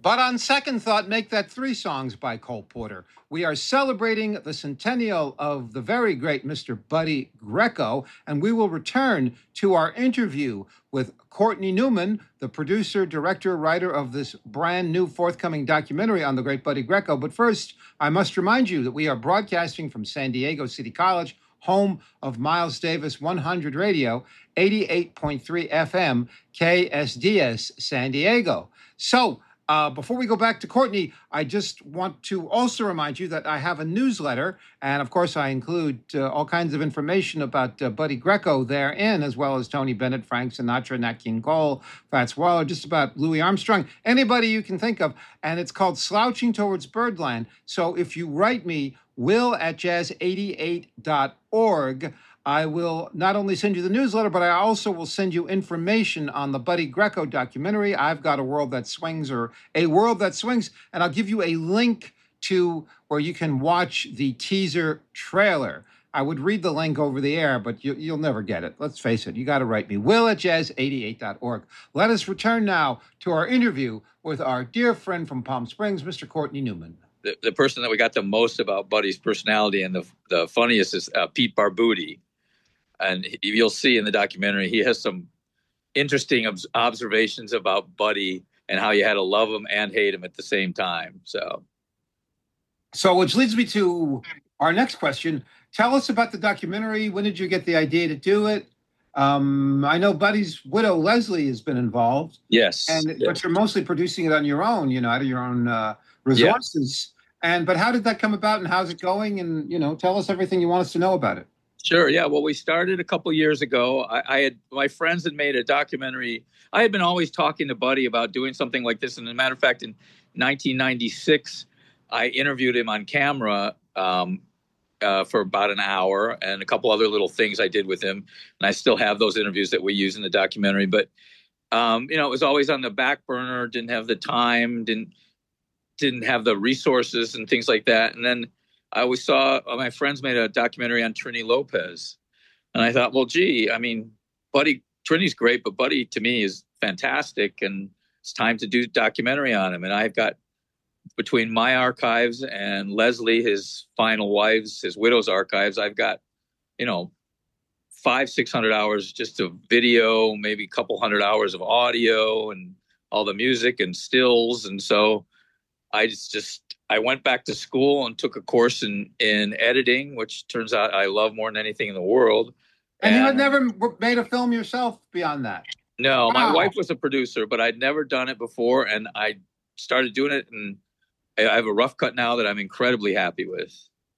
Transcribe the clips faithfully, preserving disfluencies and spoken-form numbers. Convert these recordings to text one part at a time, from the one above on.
But on second thought, make that three songs by Cole Porter. We are celebrating the centennial of the very great Mister Buddy Greco, and we will return to our interview with Courtney Newman, the producer, director, writer of this brand new forthcoming documentary on the great Buddy Greco. But first, I must remind you that we are broadcasting from San Diego City College, home of Miles Davis one hundred Radio, eighty-eight point three F M, K S D S San Diego. So, Uh, before we go back to Courtney, I just want to also remind you that I have a newsletter, and of course I include uh, all kinds of information about uh, Buddy Greco therein, as well as Tony Bennett, Frank Sinatra, Nat King Cole, Fats Waller, just about Louis Armstrong, anybody you can think of, and it's called Slouching Towards Birdland. So if you write me, will at jazz eighty-eight dot org, I will not only send you the newsletter, but I also will send you information on the Buddy Greco documentary, I've Got a World That Swings, or A World That Swings, and I'll give you a link to where you can watch the teaser trailer. I would read the link over the air, but you, you'll never get it. Let's face it, you got to write me, will at jazz eighty-eight dot org. Let us return now to our interview with our dear friend from Palm Springs, Mister Courtney Newman. The, the person that we got the most about Buddy's personality and the, the funniest is uh, Pete Barbuti. And you'll see in the documentary, he has some interesting ob- observations about Buddy and how you had to love him and hate him at the same time. So, so which leads me to our next question. Tell us about the documentary. When did you get the idea to do it? Um, I know Buddy's widow, Leslie, has been involved. Yes. And yes. But you're mostly producing it on your own, you know, out of your own uh, resources. Yeah. And but how did that come about, and how's it going? And, you know, tell us everything you want us to know about it. Sure. Yeah. Well, we started a couple years ago. I, I had my friends had made a documentary. I had been always talking to Buddy about doing something like this. And as a matter of fact, in nineteen ninety-six, I interviewed him on camera um, uh, for about an hour, and a couple other little things I did with him. And I still have those interviews that we use in the documentary. But, um, you know, it was always on the back burner, didn't have the time, didn't didn't have the resources and things like that. And then I always saw uh, my friends made a documentary on Trini Lopez. And I thought, well, gee, I mean, Buddy, Trini's great, but Buddy to me is fantastic. And it's time to do a documentary on him. And I've got, between my archives and Leslie, his final wife's, his widow's archives, I've got, you know, five, six hundred hours just of video, maybe a couple hundred hours of audio and all the music and stills. And so I just, just I went back to school and took a course in, in editing, which turns out I love more than anything in the world. And, and you had never made a film yourself beyond that? No, wow. My wife was a producer, but I'd never done it before. And I started doing it, and I have a rough cut now that I'm incredibly happy with.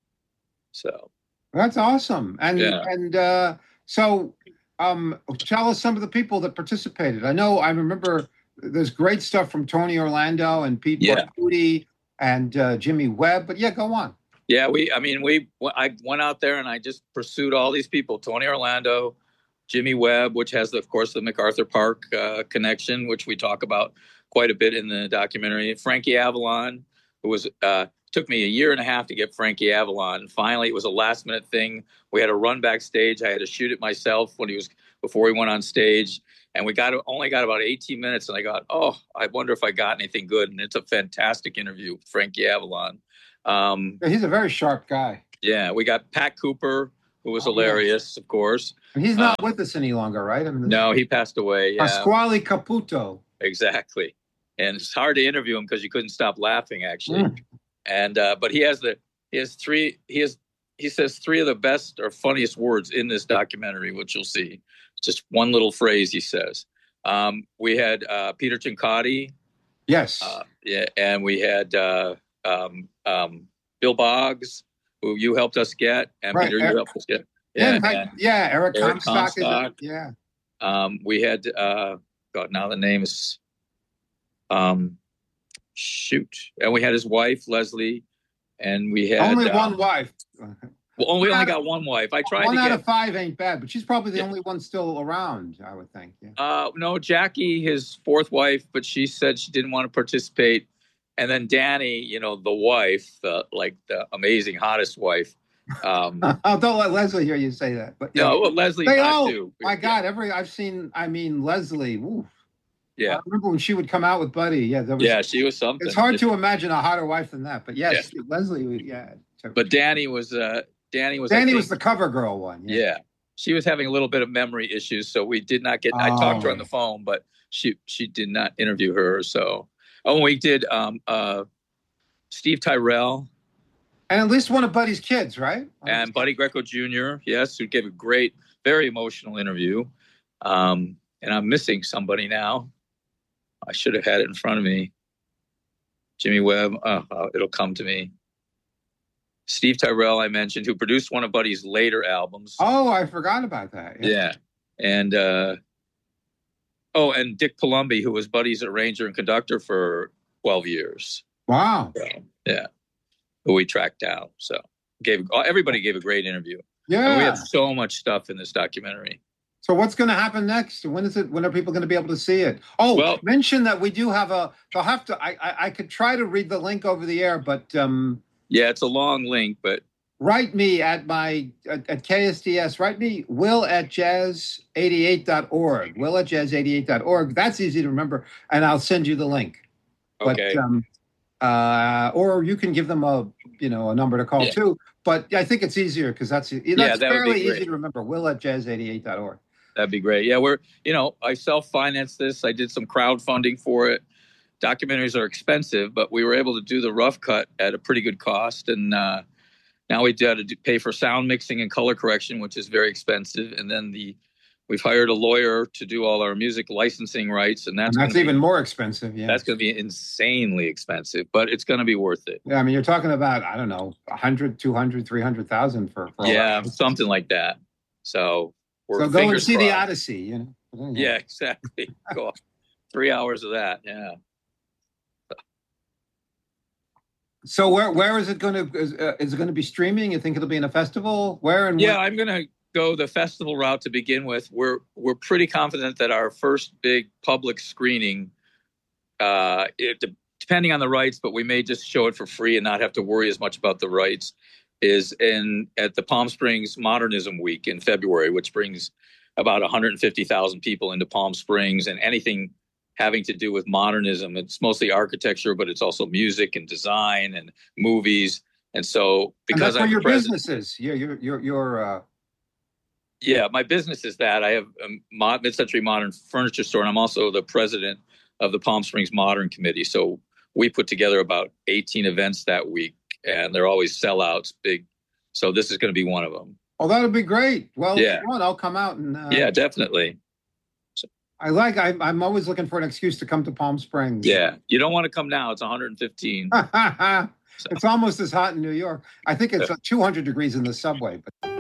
So that's awesome. And, yeah. and uh, so um, tell us some of the people that participated. I know, I remember there's great stuff from Tony Orlando and Pete yeah. Barbuti and uh, Jimmy Webb, but yeah, go on. Yeah, we, I mean, we, I went out there and I just pursued all these people, Tony Orlando, Jimmy Webb, which has, of course, the MacArthur Park uh, connection, which we talk about quite a bit in the documentary. Frankie Avalon, who was, uh, took me a year and a half to get Frankie Avalon. Finally, it was a last minute thing. We had to run backstage. I had to shoot it myself when he was, before he went on stage. And we got only got about eighteen minutes, and I got, oh, I wonder if I got anything good. And it's a fantastic interview with Frankie Avalon. Um, yeah, he's a very sharp guy. Yeah, we got Pat Cooper, who was oh, hilarious, yeah. of course. And he's not um, with us any longer, right? I mean, no, he passed away. Yeah. Pasquale Caputo. Exactly. And it's hard to interview him because you couldn't stop laughing, actually. Mm. And uh, but he has the he has three he has he says three of the best or funniest words in this documentary, which you'll see. Just one little phrase he says. Um, we had uh, Peter Cincotti. Yes. Uh, yeah, and we had uh, um, um, Bill Boggs, who you helped us get, and right. Peter, Eric, you helped us get. Yeah, and, and, yeah Eric, Eric Comstock. Comstock. Is, yeah. Um, we had, uh, God, now the name is, um, shoot. And we had his wife, Leslie, and we had. Only uh, one wife. Well, we only got one wife. I tried one to out get, of five ain't bad, but she's probably the yeah. only one still around, I would think. Yeah. Uh, no, Jackie, his fourth wife, but she said she didn't want to participate. And then Danny, you know, the wife, uh, like the amazing hottest wife. Um, oh, don't let Leslie hear you say that. But yeah, no, well, Leslie, they all. too. My yeah. God, every I've seen. I mean, Leslie. Oof. Yeah. I remember when she would come out with Buddy. Yeah, there was, yeah, she was something. it's hard to imagine a hotter wife than that. But yes, yeah. Leslie, yeah. But Danny was, uh, Danny was, Danny think, was the cover girl one. Yeah. yeah. She was having a little bit of memory issues, so we did not get, oh. I talked to her on the phone, but she, she did not interview her. So, oh, we did, um, uh, Steve Tyrell. And at least one of Buddy's kids, right? And Buddy Greco Junior, yes, who gave a great, very emotional interview. Um, and I'm missing somebody now. I should have had it in front of me. Jimmy Webb, oh, oh, it'll come to me. Steve Tyrell, I mentioned, who produced one of Buddy's later albums. Oh, I forgot about that. Yeah. yeah. And, uh, oh, and Dick Palumbi, who was Buddy's arranger and conductor for twelve years. Wow. So, yeah. Who we tracked down. So gave everybody gave a great interview. Yeah. And we have so much stuff in this documentary. So what's going to happen next? When is it? When are people going to be able to see it? Oh, well, mention that we do have a. They'll have to. I, I I could try to read the link over the air, but um. Yeah, it's a long link, but write me at my at, at K S D S. Write me Will at jazz eighty-eight dot org. Will at jazz eighty-eight dot org. That's easy to remember, and I'll send you the link. Okay. But, um, uh, or you can give them a you know a number to call yeah. too. But I think it's easier because that's that's yeah, that fairly easy to remember. Will at jazz eighty-eight dot org. That'd be great. Yeah, we're you know I self-financed this. I did some crowdfunding for it. Documentaries are expensive, but we were able to do the rough cut at a pretty good cost. And uh, now we had to do, pay for sound mixing and color correction, which is very expensive. And then the we've hired a lawyer to do all our music licensing rights, and that's and that's be, even more expensive. Yeah, that's going to be insanely expensive, but it's going to be worth it. Yeah, I mean, you're talking about I don't know, a hundred, two hundred, three hundred thousand for, for yeah, something like that. So we're so go and see crossed. The Odyssey. You know. Yeah, exactly. Go three hours of that. Yeah. So where where is it going to is, uh, is it going to be streaming? You think it'll be in a festival? Where and yeah, where? I'm going to go the festival route to begin with. We're we're pretty confident that our first big public screening, uh, it, depending on the rights, but we may just show it for free and not have to worry as much about the rights, is in at the Palm Springs Modernism Week in February, which brings about one hundred fifty thousand people into Palm Springs, and anything having to do with modernism. It's mostly architecture, but it's also music and design and movies. And so because and that's I'm your president, business is. Yeah, you're you're you're uh... yeah, my business is that. I have a mid-century modern furniture store, and I'm also the president of the Palm Springs Modern Committee. So we put together about eighteen events that week, and they're always sellouts, big. So this is going to be one of them. Oh, that'll be great. Well, yeah. Come on, I'll come out and uh... yeah, definitely. I like, I, I'm always looking for an excuse to come to Palm Springs. Yeah. You don't want to come now. It's one hundred fifteen. So. It's almost as hot in New York. I think it's two hundred degrees in the subway. But